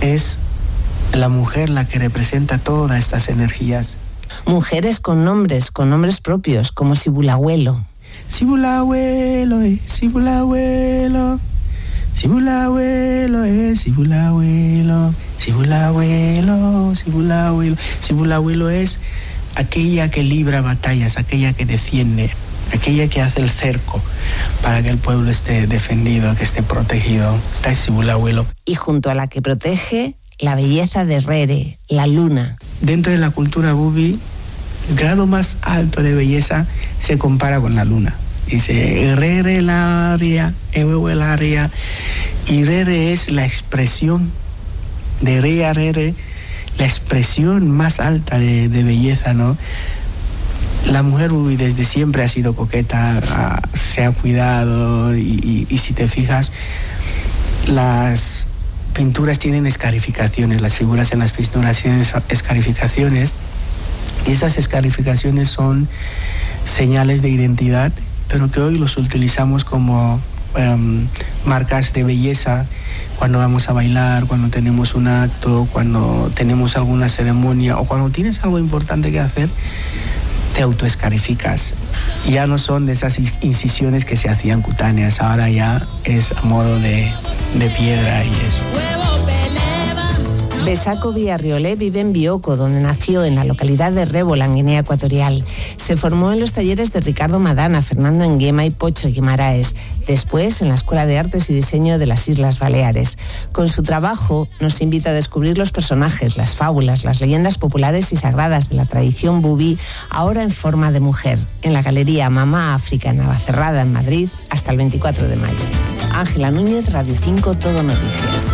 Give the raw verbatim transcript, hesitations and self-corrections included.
es la mujer la que representa todas estas energías. Mujeres con nombres, con nombres propios, como Sibulahuelo. Sibulahuelo, eh, Sibulahuelo, Sibulahuelo, eh, Sibulahuelo, Sibulahuelo, Sibulahuelo. Sibulahuelo es aquella que libra batallas, aquella que defiende, aquella que hace el cerco para que el pueblo esté defendido, que esté protegido. Está el Sibulahuelo. Y junto a la que protege, la belleza de Rere, la luna. Dentro de la cultura bubi, el grado más alto de belleza se compara con la luna. Dice, Rere la aria, Ewe el aria. Y Rere es la expresión de Rea Rere, la expresión más alta de, de belleza, ¿no? La mujer bubi desde siempre ha sido coqueta, ha, se ha cuidado y, y, y si te fijas, las pinturas tienen escarificaciones, las figuras en las pinturas tienen escarificaciones y esas escarificaciones son señales de identidad, pero que hoy los utilizamos como um, marcas de belleza cuando vamos a bailar, cuando tenemos un acto, cuando tenemos alguna ceremonia o cuando tienes algo importante que hacer, te autoescarificas. Ya no son de esas incisiones que se hacían cutáneas, ahora ya es a modo de, de piedra y eso. Besako Villarriolé vive en Bioko, donde nació en la localidad de Rébola, en Guinea Ecuatorial. Se formó en los talleres de Ricardo Madana, Fernando Nguema y Pocho Guimaraes. Después en la Escuela de Artes y Diseño de las Islas Baleares. Con su trabajo nos invita a descubrir los personajes, las fábulas, las leyendas populares y sagradas de la tradición bubi, ahora en forma de mujer, en la Galería Mamá África en Navacerrada, en Madrid, hasta el veinticuatro de mayo. Ángela Núñez, Radio cinco, Todo Noticias.